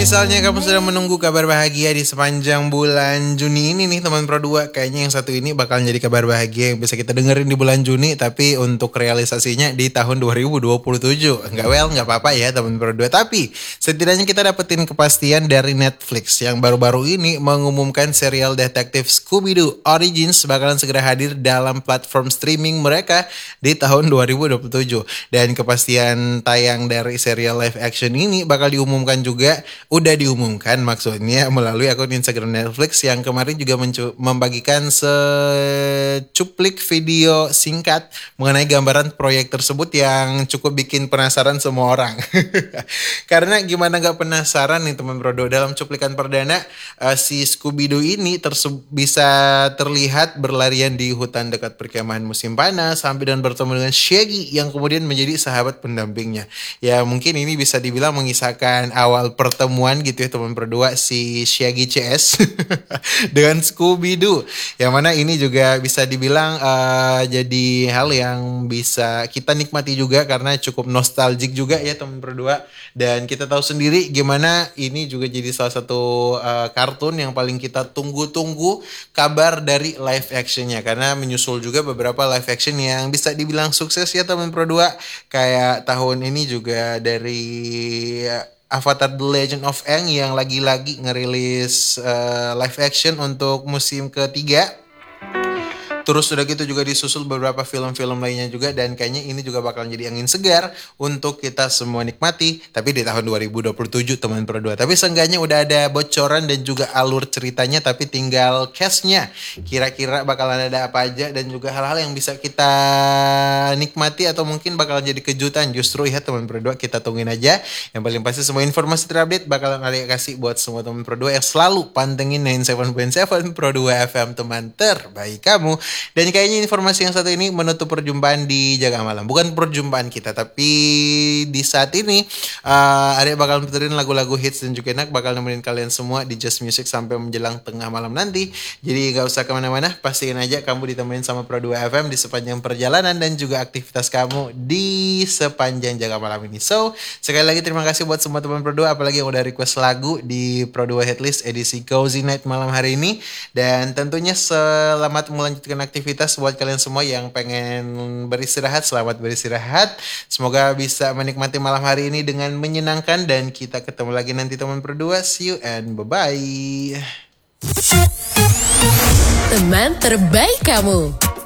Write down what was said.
misalnya kamu sedang menunggu kabar bahagia di sepanjang bulan Juni ini nih teman Pro 2, kayaknya yang satu ini bakal jadi kabar bahagia yang bisa kita dengerin di bulan Juni, tapi untuk realisasinya di tahun 2027. Nggak apa-apa ya teman Pro 2, tapi setidaknya kita dapetin kepastian dari Netflix yang baru-baru ini mengumumkan serial detektif Scooby-Doo Origins bakalan segera hadir dalam platform streaming mereka di tahun 2027. Dan kepastian tayang dari serial live action ini bakal diumumkan juga, udah diumumkan maksudnya melalui akun Instagram Netflix yang kemarin juga membagikan secuplik video singkat mengenai gambaran proyek tersebut yang cukup bikin penasaran semua orang. Karena gimana gak penasaran nih teman Brodo, dalam cuplikan perdana si Scooby-Doo ini bisa terlihat berlarian di hutan dekat perkemahan musim panas sampai dan bertemu dengan Shaggy yang kemudian menjadi sahabat pendampingnya. Ya mungkin ini bisa dibilang mengisahkan awal pertemuan gitu ya teman berdua si Shaggy CS dengan Scooby-Doo, yang mana ini juga bisa dibilang jadi hal yang bisa kita nikmati juga karena cukup nostalgic juga ya teman berdua. Dan kita tahu sendiri gimana ini juga jadi salah satu kartun yang paling kita tunggu-tunggu kabar dari live actionnya, karena menyusul juga beberapa live action yang bisa dibilang sukses ya teman berdua. Kayak tahun ini juga dari Avatar The Legend of Aang yang lagi-lagi ngerilis live action untuk musim ketiga. Terus udah gitu juga disusul beberapa film-film lainnya juga, dan kayaknya ini juga bakal jadi angin segar untuk kita semua nikmati, tapi di tahun 2027 teman Pro 2. Tapi seenggaknya udah ada bocoran dan juga alur ceritanya, tapi tinggal cast-nya. Kira-kira bakalan ada apa aja dan juga hal-hal yang bisa kita nikmati atau mungkin bakalan jadi kejutan justru ya teman Pro 2. Kita tungguin aja. Yang paling pasti semua informasi terupdate bakalan Arya kasih buat semua teman Pro 2 yang selalu pantengin 97.7 Pro 2 FM, teman terbaik kamu. Dan kayaknya informasi yang satu ini menutup perjumpaan di Jaga Malam. Bukan perjumpaan kita, tapi di saat ini Arya bakal puterin lagu-lagu hits dan juga enak, bakal nemenin kalian semua di Just Music sampai menjelang tengah malam nanti. Jadi gak usah kemana-mana, pastiin aja kamu ditemenin sama Pro 2 FM di sepanjang perjalanan dan juga aktivitas kamu di sepanjang Jaga Malam ini. So, sekali lagi terima kasih buat semua teman Pro 2, apalagi yang udah request lagu di Pro 2 Headlist edisi Cozy Night malam hari ini. Dan tentunya selamat melanjutkan aktivitas buat kalian semua yang pengen beristirahat. Selamat beristirahat. Semoga bisa menikmati malam hari ini dengan menyenangkan, dan kita ketemu lagi nanti teman berdua. See you and bye-bye. Teman terbaik kamu.